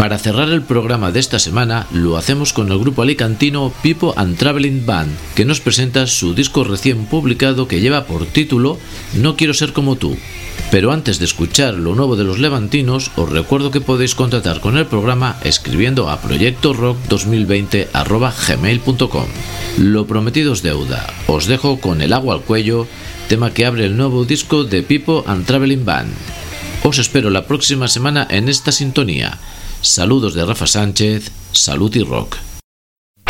Para cerrar el programa de esta semana, lo hacemos con el grupo alicantino People and Traveling Band, que nos presenta su disco recién publicado que lleva por título No quiero ser como tú. Pero antes de escuchar lo nuevo de los levantinos, os recuerdo que podéis contactar con el programa escribiendo a proyectorock2020@gmail.com. Lo prometido es deuda. Os dejo con El agua al cuello, tema que abre el nuevo disco de People and Traveling Band. Os espero la próxima semana en esta sintonía. Saludos de Rafa Sánchez, salud y rock.